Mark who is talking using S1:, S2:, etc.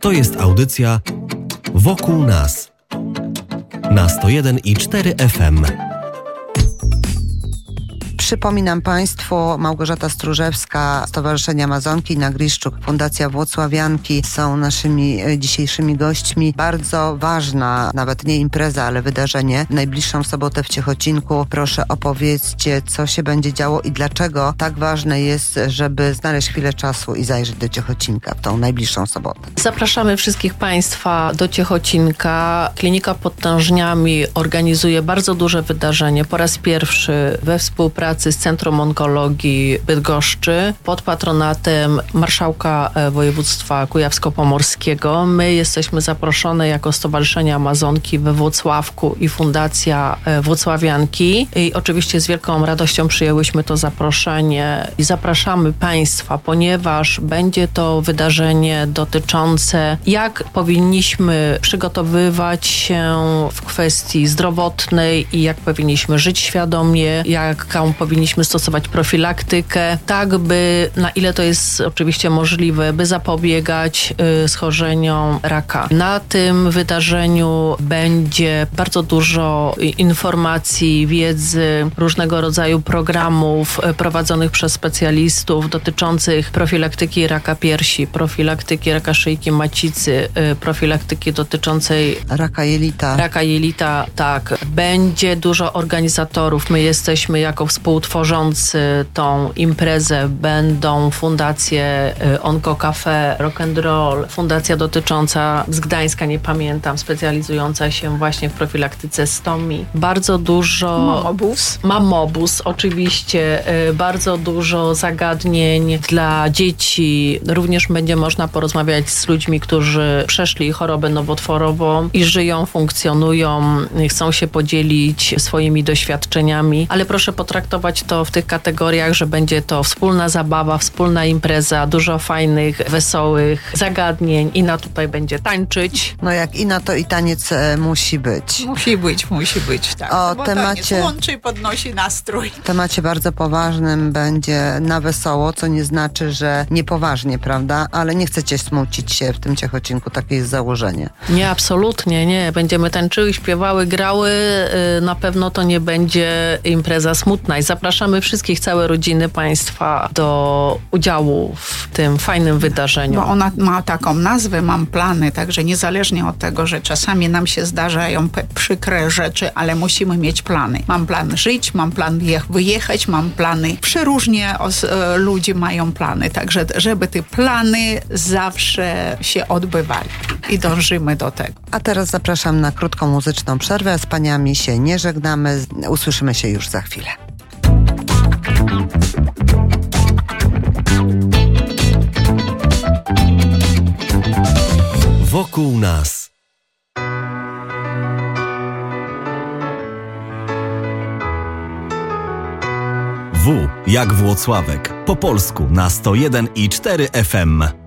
S1: To jest audycja Wokół nas na 101,4 FM.
S2: Przypominam Państwu, Małgorzata Stróżewska, Stowarzyszenie Amazonki, Inna Griszczuk, Fundacja Włocławianki są naszymi dzisiejszymi gośćmi. Bardzo ważna, nawet nie impreza, ale wydarzenie. W najbliższą sobotę w Ciechocinku. Proszę opowiedzcie, co się będzie działo i dlaczego tak ważne jest, żeby znaleźć chwilę czasu i zajrzeć do Ciechocinka w tą najbliższą sobotę.
S3: Zapraszamy wszystkich Państwa do Ciechocinka. Klinika Podtężniami organizuje bardzo duże wydarzenie. Po raz pierwszy we współpracy z Centrum Onkologii Bydgoszczy pod patronatem marszałka województwa kujawsko-pomorskiego. My jesteśmy zaproszone jako Stowarzyszenie Amazonki we Włocławku i Fundacja Włocławianki. I oczywiście z wielką radością przyjęłyśmy to zaproszenie i zapraszamy Państwa, ponieważ będzie to wydarzenie dotyczące, jak powinniśmy przygotowywać się w kwestii zdrowotnej i jak powinniśmy żyć świadomie, jaką powinniśmy stosować profilaktykę, tak by, na ile to jest oczywiście możliwe, by zapobiegać schorzeniom raka. Na tym wydarzeniu będzie bardzo dużo informacji, wiedzy, różnego rodzaju programów prowadzonych przez specjalistów dotyczących profilaktyki raka piersi, profilaktyki raka szyjki macicy, profilaktyki dotyczącej raka jelita, tak. Będzie dużo organizatorów. My jesteśmy jako współtworzący tą imprezę. Będą fundacje Onco Cafe, Rock and Roll, fundacja dotycząca z Gdańska, nie pamiętam, specjalizująca się właśnie w profilaktyce stomii. Bardzo dużo... Mamobus, oczywiście. Bardzo dużo zagadnień dla dzieci. Również będzie można porozmawiać z ludźmi, którzy przeszli chorobę nowotworową i żyją, funkcjonują, chcą się podzielić swoimi doświadczeniami, ale proszę potraktować to w tych kategoriach, że będzie to wspólna zabawa, wspólna impreza, dużo fajnych, wesołych zagadnień. Ina tutaj będzie tańczyć.
S2: No jak Ina, to i taniec musi być.
S4: Musi być, tak.
S2: O
S4: bo
S2: temacie
S4: łączy i podnosi nastrój.
S2: Temacie bardzo poważnym będzie na wesoło, co nie znaczy, że niepoważnie, prawda? Ale nie chcecie smucić się w tym Ciechocinku, takie jest założenie.
S3: Nie, absolutnie nie. Będziemy tańczyły, śpiewały, grały. Na pewno to nie będzie impreza smutna i zapraszamy wszystkich, całe rodziny Państwa do udziału w tym fajnym wydarzeniu.
S4: Bo ona ma taką nazwę, mam plany, także niezależnie od tego, że czasami nam się zdarzają przykre rzeczy, ale musimy mieć plany. Mam plan żyć, mam plan wyjechać, mam plany. Przeróżnie ludzie mają plany, także żeby te plany zawsze się odbywali i dążymy do tego.
S2: A teraz zapraszam na krótką muzyczną przerwę. Z paniami się nie żegnamy. Usłyszymy się już za chwilę.
S1: Wokół nas. W jak Włocławek. Po polsku na 101,4 FM.